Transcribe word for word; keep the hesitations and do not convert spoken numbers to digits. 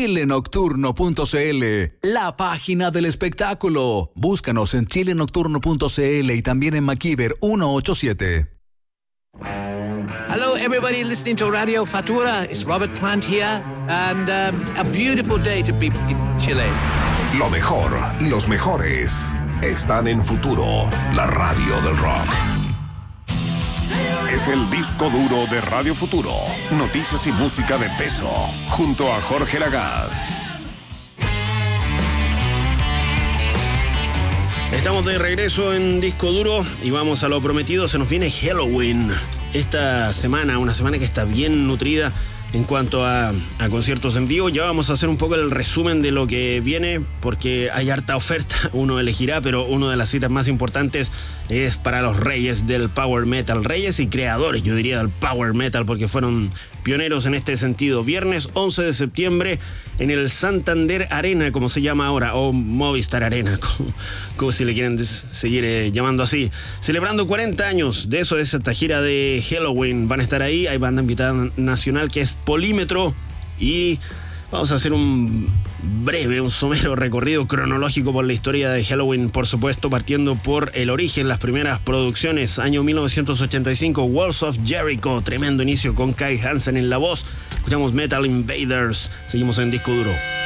chile nocturno punto c l, la página del espectáculo. Búscanos en chile nocturno punto c l y también en MacIver ciento ochenta y siete. Hello, everybody listening to Radio Futura. It's Robert Plant here, and um, a beautiful day to be in Chile. Lo mejor y los mejores están en Futuro, la radio del rock. Es el disco duro de Radio Futuro. Noticias y música de peso, junto a Jorge Lagaz. Estamos de regreso en Disco Duro y vamos a lo prometido. Se nos viene Halloween esta semana, una semana que está bien nutrida en cuanto a, a conciertos en vivo. Ya vamos a hacer un poco el resumen de lo que viene, porque hay harta oferta, uno elegirá, pero una de las citas más importantes es para los reyes del Power Metal, reyes y creadores, yo diría, del Power Metal, porque fueron pioneros en este sentido. Viernes once de septiembre en el Santander Arena, como se llama ahora, o Movistar Arena, como, como si le quieren des- seguir eh, llamando así. Celebrando cuarenta años de eso, de esta gira de Halloween. Van a estar ahí, hay banda invitada nacional que es Polímetro, y vamos a hacer un breve, un somero recorrido cronológico por la historia de Halloween, por supuesto, partiendo por el origen, las primeras producciones, año mil novecientos ochenta y cinco, Walls of Jericho, tremendo inicio con Kai Hansen en la voz. Escuchamos Metal Invaders, seguimos en Disco Duro.